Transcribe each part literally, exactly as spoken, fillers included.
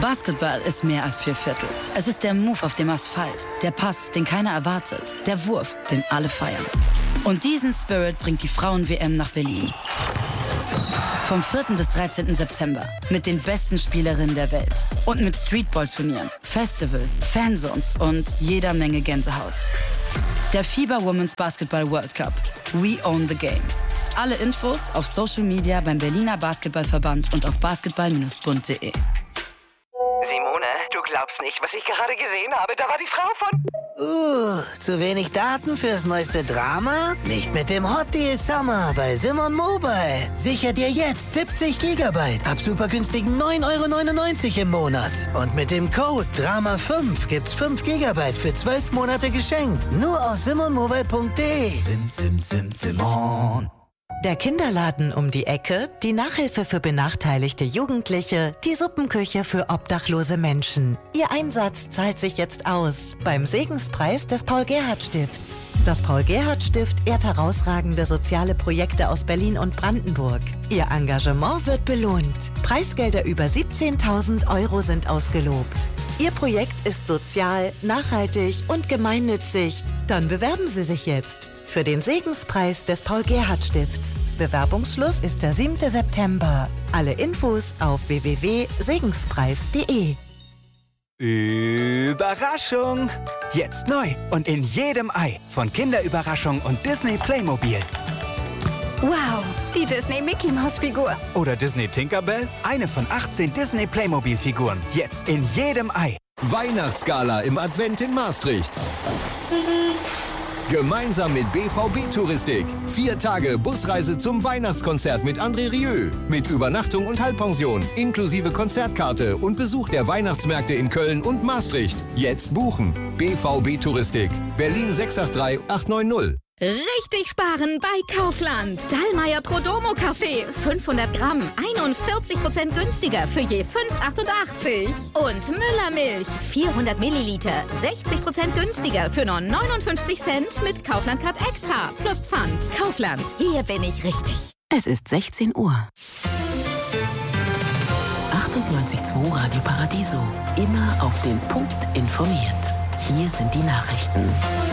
Basketball ist mehr als vier Viertel. Es ist der Move auf dem Asphalt, der Pass, den keiner erwartet, der Wurf, den alle feiern. Und diesen Spirit bringt die Frauen-W M nach Berlin. Vom vierten bis dreizehnten September mit den besten Spielerinnen der Welt. Und mit Streetball-Turnieren, Festival, Fanzones und jeder Menge Gänsehaut. Der FIBA Women's Basketball World Cup. We own the game. Alle Infos auf Social Media beim Berliner Basketballverband und auf basketball Bindestrich bund punkt de. Simone, du glaubst nicht, was ich gerade gesehen habe. Da war die Frau von... Uh, zu wenig Daten fürs neueste Drama? Nicht mit dem Hot Deal Summer bei Simon Mobile. Sicher dir jetzt siebzig Gigabyte ab super günstigen neun Euro neunundneunzig im Monat. Und mit dem Code Drama fünf gibt's fünf Gigabyte für zwölf Monate geschenkt. Nur aus simon mobile punkt de. Sim, sim, sim, Simon. Der Kinderladen um die Ecke, die Nachhilfe für benachteiligte Jugendliche, die Suppenküche für obdachlose Menschen. Ihr Einsatz zahlt sich jetzt aus beim Segenspreis des Paul-Gerhardt-Stifts. Das Paul-Gerhardt-Stift ehrt herausragende soziale Projekte aus Berlin und Brandenburg. Ihr Engagement wird belohnt. Preisgelder über siebzehntausend Euro sind ausgelobt. Ihr Projekt ist sozial, nachhaltig und gemeinnützig. Dann bewerben Sie sich jetzt für den Segenspreis des Paul-Gerhardt-Stifts. Bewerbungsschluss ist der siebte September. Alle Infos auf w w w punkt segenspreis punkt de. Überraschung! Jetzt neu und in jedem Ei von Kinderüberraschung und Disney Playmobil. Wow, die Disney Mickey Maus Figur. Oder Disney Tinkerbell? Eine von achtzehn Disney Playmobil Figuren. Jetzt in jedem Ei. Weihnachtsgala im Advent in Maastricht. Gemeinsam mit B V B Touristik. Vier Tage Busreise zum Weihnachtskonzert mit André Rieu. Mit Übernachtung und Halbpension, inklusive Konzertkarte und Besuch der Weihnachtsmärkte in Köln und Maastricht. Jetzt buchen. B V B Touristik. Berlin sechs acht drei acht neun null. Richtig sparen bei Kaufland. Dallmayr Prodomo Kaffee. fünfhundert Gramm. einundvierzig Prozent günstiger für je fünf Euro achtundachtzig. Und Müllermilch. vierhundert Milliliter. sechzig Prozent günstiger für nur neunundfünfzig Cent mit Kaufland Card Extra. Plus Pfand. Kaufland. Hier bin ich richtig. Es ist sechzehn Uhr. achtundneunzig Komma zwei Radio Paradiso. Immer auf den Punkt informiert. Hier sind die Nachrichten.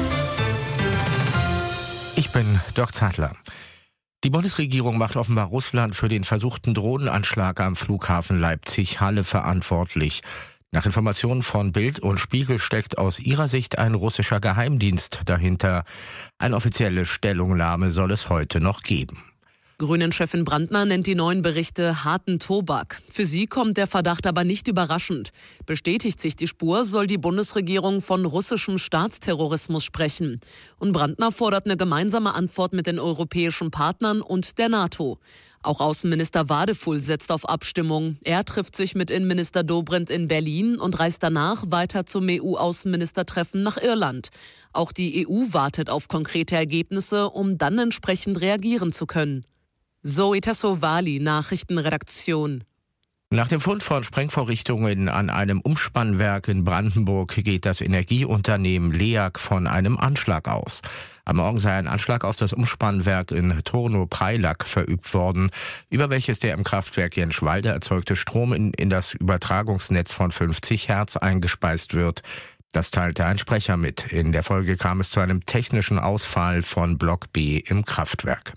Ich bin Dirk Zeitler. Die Bundesregierung macht offenbar Russland für den versuchten Drohnenanschlag am Flughafen Leipzig-Halle verantwortlich. Nach Informationen von Bild und Spiegel steckt aus ihrer Sicht ein russischer Geheimdienst dahinter. Eine offizielle Stellungnahme soll es heute noch geben. Grünen-Chefin Brandner nennt die neuen Berichte harten Tobak. Für sie kommt der Verdacht aber nicht überraschend. Bestätigt sich die Spur, soll die Bundesregierung von russischem Staatsterrorismus sprechen. Und Brandner fordert eine gemeinsame Antwort mit den europäischen Partnern und der NATO. Auch Außenminister Wadefull setzt auf Abstimmung. Er trifft sich mit Innenminister Dobrindt in Berlin und reist danach weiter zum E U-Außenministertreffen nach Irland. Auch die E U wartet auf konkrete Ergebnisse, um dann entsprechend reagieren zu können. Zoe Tassovali, Nachrichtenredaktion. Nach dem Fund von Sprengvorrichtungen an einem Umspannwerk in Brandenburg geht das Energieunternehmen LEAG von einem Anschlag aus. Am Morgen sei ein Anschlag auf das Umspannwerk in Turno-Preilack verübt worden, über welches der im Kraftwerk Jenschwalde erzeugte Strom in, in das Übertragungsnetz von fünfzig Hertz eingespeist wird. Das teilte ein Sprecher mit. In der Folge kam es zu einem technischen Ausfall von Block B im Kraftwerk.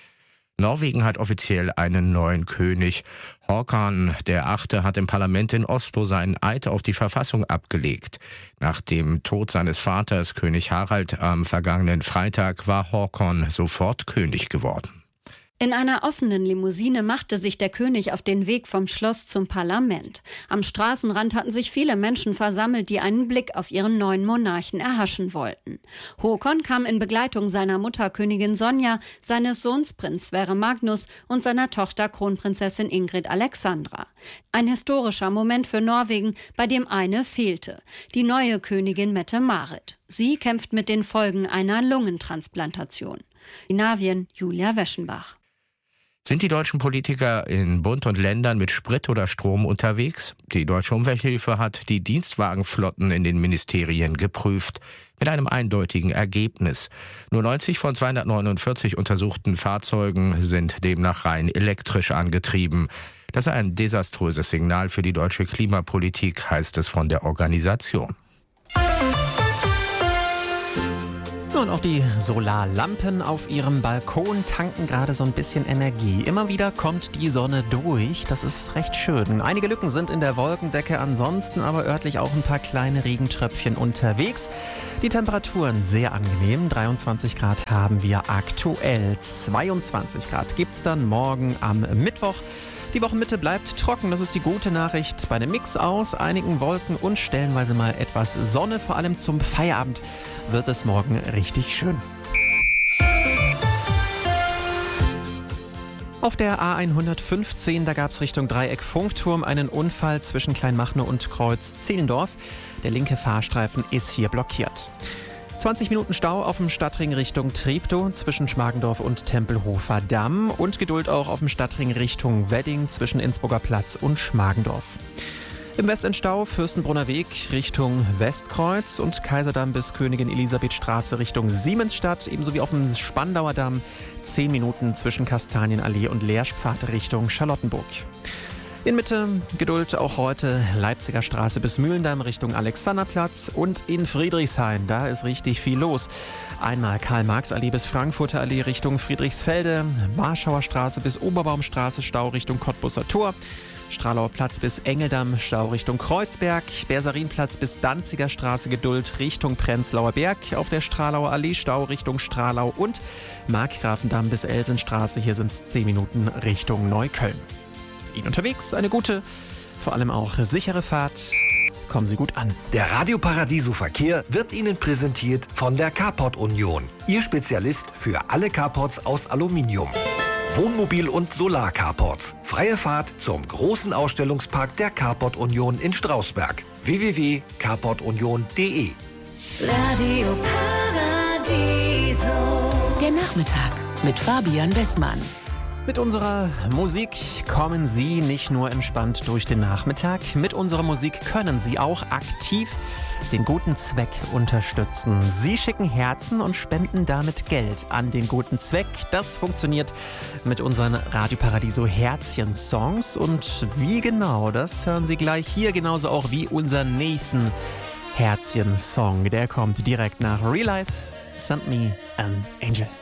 Norwegen hat offiziell einen neuen König. Håkon der Achte hat im Parlament in Oslo seinen Eid auf die Verfassung abgelegt. Nach dem Tod seines Vaters, König Harald, am vergangenen Freitag war Håkon sofort König geworden. In einer offenen Limousine machte sich der König auf den Weg vom Schloss zum Parlament. Am Straßenrand hatten sich viele Menschen versammelt, die einen Blick auf ihren neuen Monarchen erhaschen wollten. Håkon kam in Begleitung seiner Mutter Königin Sonja, seines Sohns Prinz Sverre Magnus und seiner Tochter Kronprinzessin Ingrid Alexandra. Ein historischer Moment für Norwegen, bei dem eine fehlte: die neue Königin Mette-Marit. Sie kämpft mit den Folgen einer Lungentransplantation. Skandinavien, Julia Weschenbach. Sind die deutschen Politiker in Bund und Ländern mit Sprit oder Strom unterwegs? Die Deutsche Umwelthilfe hat die Dienstwagenflotten in den Ministerien geprüft, mit einem eindeutigen Ergebnis. Nur neunzig von zweihundertneunundvierzig untersuchten Fahrzeugen sind demnach rein elektrisch angetrieben. Das sei ein desaströses Signal für die deutsche Klimapolitik, heißt es von der Organisation. Und auch die Solarlampen auf ihrem Balkon tanken gerade so ein bisschen Energie. Immer wieder kommt die Sonne durch. Das ist recht schön. Einige Lücken sind in der Wolkendecke, ansonsten aber örtlich auch ein paar kleine Regentröpfchen unterwegs. Die Temperaturen sehr angenehm. dreiundzwanzig Grad haben wir aktuell. zweiundzwanzig Grad gibt es dann morgen am Mittwoch. Die Wochenmitte bleibt trocken, das ist die gute Nachricht. Bei einem Mix aus einigen Wolken und stellenweise mal etwas Sonne, vor allem zum Feierabend wird es morgen richtig schön. Auf der A hundertfünfzehn, da gab es Richtung Dreieck Funkturm einen Unfall zwischen Kleinmachnow und Kreuz Zehlendorf. Der linke Fahrstreifen ist hier blockiert. zwanzig Minuten Stau auf dem Stadtring Richtung Treptow zwischen Schmargendorf und Tempelhofer Damm und Geduld auch auf dem Stadtring Richtung Wedding zwischen Innsbrucker Platz und Schmargendorf. Im Westendstau Fürstenbrunner Weg Richtung Westkreuz und Kaiserdamm bis Königin Elisabeth Straße Richtung Siemensstadt, ebenso wie auf dem Spandauer Damm zehn Minuten zwischen Kastanienallee und Leerspfad Richtung Charlottenburg. In Mitte Geduld auch heute Leipziger Straße bis Mühlendamm Richtung Alexanderplatz und in Friedrichshain, da ist richtig viel los. Einmal Karl-Marx-Allee bis Frankfurter Allee Richtung Friedrichsfelde, Warschauer Straße bis Oberbaumstraße, Stau Richtung Cottbusser Tor, Stralauer Platz bis Engeldam, Stau Richtung Kreuzberg, Bersarinplatz bis Danziger Straße Geduld Richtung Prenzlauer Berg, auf der Stralauer Allee Stau Richtung Stralau und Markgrafendamm bis Elsenstraße, hier sind es zehn Minuten Richtung Neukölln. Ihnen unterwegs eine gute, vor allem auch sichere Fahrt. Kommen Sie gut an. Der Radio Paradiso Verkehr wird Ihnen präsentiert von der Carport Union. Ihr Spezialist für alle Carports aus Aluminium. Wohnmobil- und Solar-Carports. Freie Fahrt zum großen Ausstellungspark der Carport Union in Strausberg. w w w punkt carport union punkt d e Radio Paradiso. Der Nachmittag mit Fabian Westmann. Mit unserer Musik kommen Sie nicht nur entspannt durch den Nachmittag, mit unserer Musik können Sie auch aktiv den guten Zweck unterstützen. Sie schicken Herzen und spenden damit Geld an den guten Zweck. Das funktioniert mit unseren Radio Paradiso Herzchen-Songs. Und wie genau, das hören Sie gleich hier, genauso auch wie unseren nächsten Herzchen-Song. Der kommt direkt nach Real Life, Send Me an Angel.